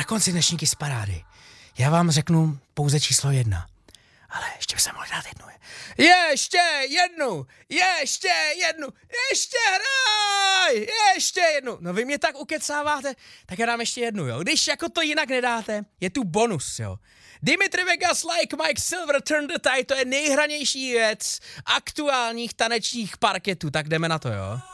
na konci dnešní Kiss parády já vám řeknu pouze číslo 1. Ale ještě by se mohl dát jednu. Ještě hraj! Ještě jednu. No vy mě tak ukecáváte, tak já dám ještě jednu, jo. Když jako to jinak nedáte, je tu bonus, jo. Dimitri Vegas, Like Mike, Silver, Turn the Tide, to je nejhranější věc aktuálních tanečních parketů, tak jdeme na to, jo.